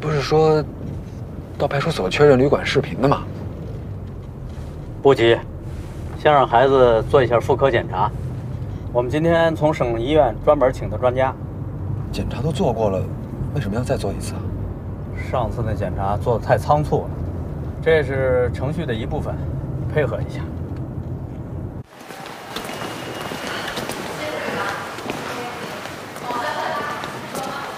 不是说到派出所确认旅馆视频的吗？ 不急，先让孩子做一下妇科检查。我们今天从省医院专门请的专家。 检查都做过了，为什么要再做一次啊？ 上次那检查做得太仓促了，这是程序的一部分，配合一下。